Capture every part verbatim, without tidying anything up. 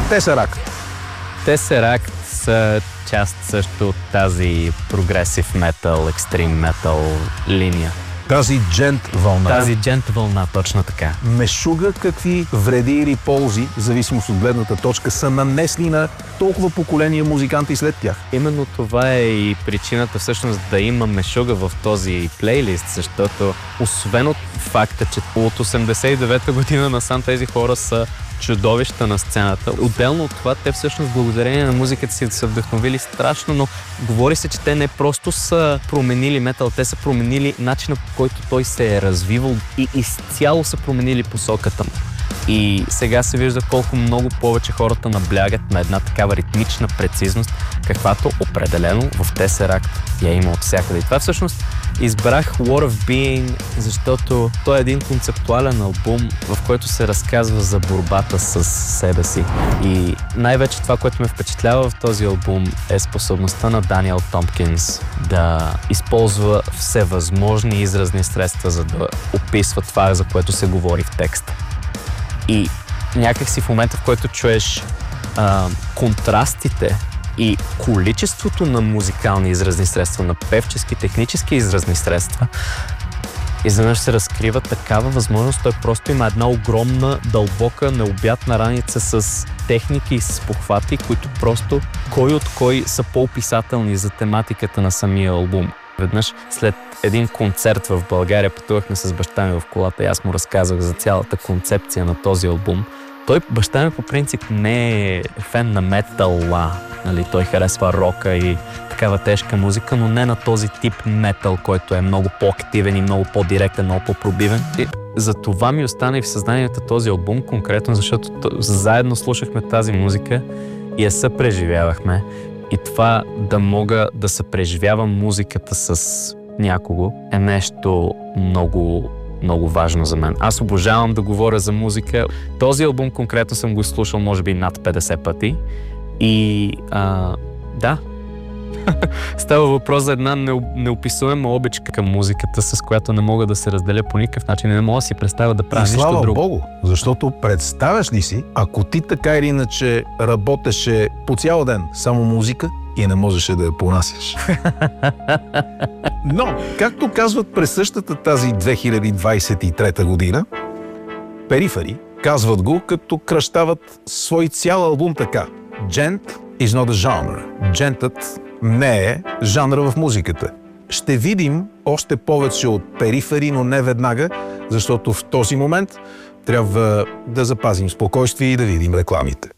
Tesseract. Tesseract са част също от тази прогресив метал, екстрим метал линия. Тази джент вълна. Тази джент вълна, точно така. Мешуга какви вреди или ползи, в зависимост от гледната точка, са нанесли на толкова поколения музиканти след тях. Именно това е и причината всъщност да има мешуга в този плейлист, защото освен от факта, че от осемдесет и девета година насам тези хора са чудовища на сцената. Отделно от това, те всъщност благодарение на музиката си са вдъхновили страшно, но говори се, че те не просто са променили метал, те са променили начина, по който той се е развивал и изцяло са променили посоката му. И сега се вижда колко много повече хората наблягат на една такава ритмична прецизност, каквато определено в Tesseract я има от всякъде. И това всъщност избрах War of Being, защото той е един концептуален албум, в който се разказва за борбата с себе си. И най-вече това, което ме впечатлява в този албум, е способността на Даниел Томпкинс да използва всевъзможни изразни средства, за да описва това, за което се говори в текста. И някак си в момента, в който чуеш а, контрастите и количеството на музикални изразни средства, на певчески, технически изразни средства, изведнъж се разкрива такава възможност. Той просто има една огромна, дълбока, необятна раница с техники и с похвати, които просто кой от кой са по-описателни за тематиката на самия албум. Веднъж след един концерт в България пътувахме с баща ми в колата и аз му разказах за цялата концепция на този албум. Той, баща ми по принцип не е фен на метала, нали? Той харесва рока и такава тежка музика, но не на този тип метал, който е много по-активен и много по-директен, много по-пробивен. И за това ми остана и в съзнанието този албум конкретно, защото заедно слушахме тази музика и я съпреживявахме. И това да мога да съпреживявам музиката с някого е нещо много, много важно за мен. Аз обожавам да говоря за музика. Този албум конкретно съм го слушал може би над петдесет пъти. И а, да, става въпрос за една неописуема обичка към музиката, с която не мога да се разделя по никакъв начин. Не мога да си представя да правя нищо друго. И слава Богу, защото представяш ли си, ако ти така или иначе работеше по цял ден само музика и не можеше да я понасяш. Но, както казват през същата тази две хиляди двадесет и трета година, Перифери казват го, като кръщават свой цял албум така. Gent is not a genre. Джентът не е жанра в музиката. Ще видим още повече от Перифери, но не веднага, защото в този момент трябва да запазим спокойствие и да видим рекламите.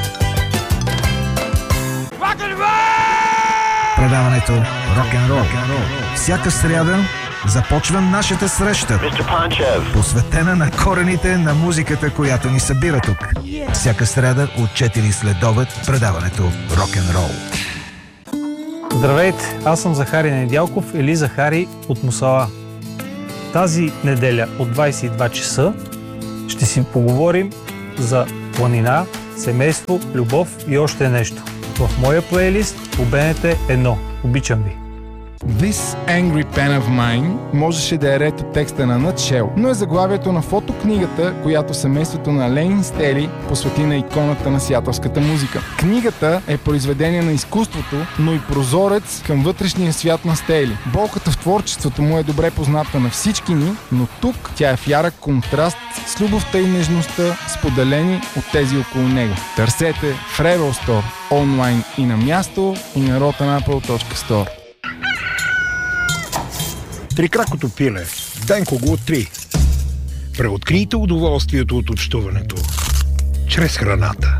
Предаването Рок-н-рол. Всяка сряда започва нашата среща, посветена на корените на музиката, която ни събира тук. Всяка сряда от четири следобед предаването Рок-н-рол. Здравейте, аз съм Захари Недялков или Захари от Мусала. Тази неделя от двадесет и два часа ще си поговорим за планина, семейство, любов и още нещо. В моя плейлист по Б Н Т едно. Обичам ви! This Angry Pen of Mine можеше да е ред от текста на Nutshell, но е заглавието на фотокнигата, която семейството на Лейн Стели посвети на иконата на сиатълската музика. Книгата е произведение на изкуството, но и прозорец към вътрешния свят на Стели. Болката в творчеството му е добре позната на всички ни, но тук тя е в ярък контраст с любовта и нежността, споделени от тези около него. Търсете в Rebel Store, онлайн и на място, и на rotanapple точка store. Трикракото пиле. Денко го три. Преоткрийте удоволствието от общуването чрез храната.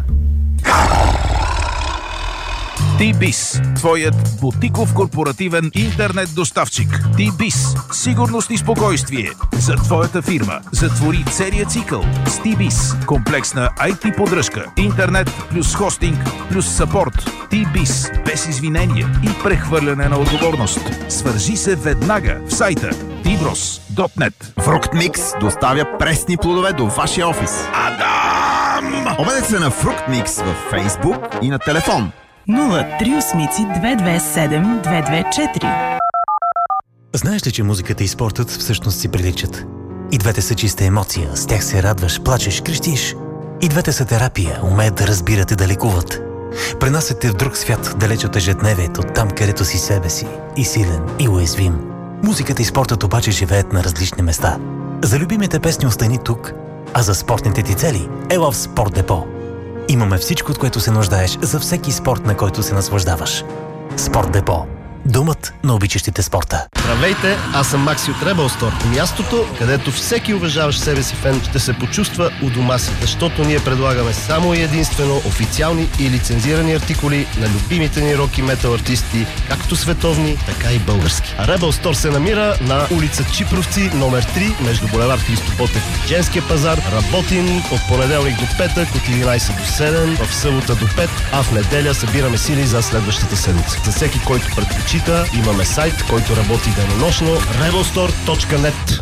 T-Biz, твоят бутиков корпоративен интернет доставчик. T-Biz, сигурност и спокойствие за твоята фирма. Затвори целия цикъл с T-Biz. Комплексна ай ти поддръжка, интернет плюс хостинг плюс съпорт. T-Biz, без извинения и прехвърляне на отговорност. Свържи се веднага в сайта ти брос точка нет. Фруктмикс доставя пресни плодове до вашия офис. Адам! Обадете се на Фруктмикс във Фейсбук и на телефон нула три осем две две седем две две четири. Знаеш ли, че музиката и спортът всъщност си приличат? И двете са чиста емоция. С тях се радваш, плачеш, крещиш. И двете са терапия, умеят да разбират и да лекуват. Пренасят те в друг свят, далеч от ежедневието, там където си себе си, и силен, и уязвим. Музиката и спортът обаче живеят на различни места. За любимите песни остани тук, а за спортните ти цели ела в Спорт Депо. Имаме всичко, от което се нуждаеш за всеки спорт, на който се наслаждаваш. Спорт Депо. Домът на обичащите спорта. Здравейте, аз съм Макси от Rebel Store. Мястото, където всеки уважаващ себе си фен ще се почувства у дома си, защото ние предлагаме само и единствено официални и лицензирани артикули на любимите ни рок и метал артисти, както световни, така и български. А Rebel Store се намира на улица Чипровци, номер три, между булевард Христо Ботев и Женския пазар. Работим от понеделник до петък, от единайсет до седем, в събота до пет, а в неделя събираме сили за следващата седмица. За всеки, който предпочита, имаме сайт, който работи денонощно rebel store точка net.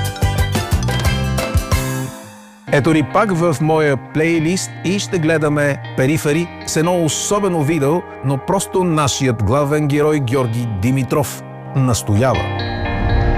Ето ни пак в моя плейлист и ще гледаме Перифери с едно особено видео, но просто нашият главен герой Георги Димитров настоява.